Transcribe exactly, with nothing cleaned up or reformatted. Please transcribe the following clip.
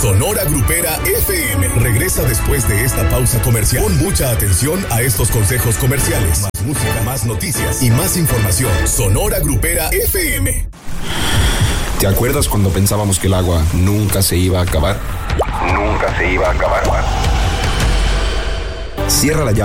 Sonora Grupera F M regresa después de esta pausa comercial. Pon mucha atención a estos consejos comerciales. Más música, más noticias y más información. Sonora Grupera F M. ¿Te acuerdas cuando pensábamos que el agua nunca se iba a acabar? Nunca se iba a acabar. Cierra la llave